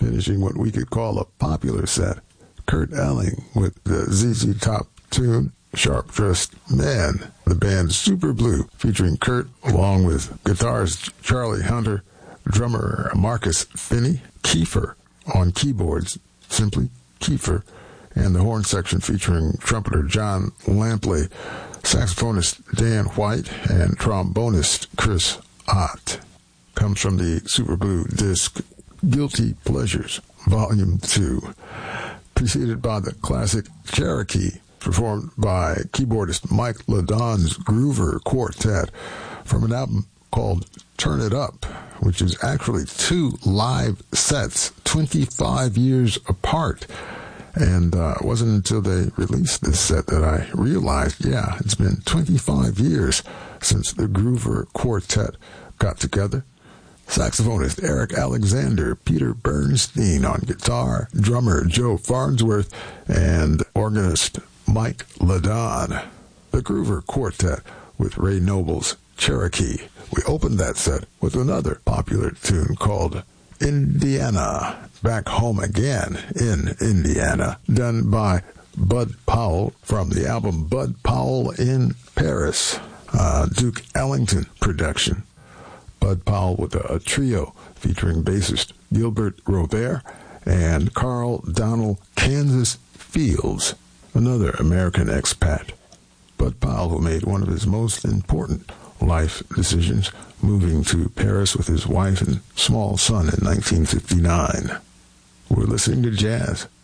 finishing what we could call a popular set. Kurt Elling with the ZZ Top tune, Sharp Dressed Man. The band Super Blue, featuring Kurt, along with guitarist Charlie Hunter, drummer Marcus Finney, Kiefer on keyboards, simply Kiefer, and the horn section featuring trumpeter John Lampley, saxophonist Dan White, and trombonist Chris Ott. Comes from the Super Blue disc Guilty Pleasures, Volume 2, preceded by the classic Cherokee, performed by keyboardist Mike LaDon's Groover Quartet from an album called Turn It Up, which is actually 2 live sets, 25 years apart. And it wasn't until they released this set that I realized, yeah, it's been 25 years since the Groover Quartet got together. Saxophonist Eric Alexander, Peter Bernstein on guitar, drummer Joe Farnsworth, and organist Mike LaDon. The Groover Quartet with Ray Noble's Cherokee. We opened that set with another popular tune called Indiana, Back Home Again in Indiana, done by Bud Powell from the album Bud Powell in Paris, Duke Ellington production. Bud Powell with a trio featuring bassist Gilbert Robert and Carl Donald Kansas Fields, another American expat. Bud Powell, who made one of his most important life decisions, moving to Paris with his wife and small son in 1959. We're listening to jazz